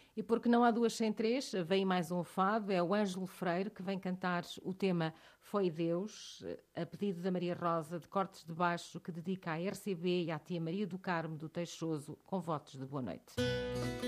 E porque não há duas sem três, vem mais um fado, é o Ângelo Freire que vem cantar o tema Foi Deus, a pedido da Maria Rosa, de Cortes de Baixo, que dedica à RCB e à tia Maria do Carmo do Teixoso, com votos de boa noite.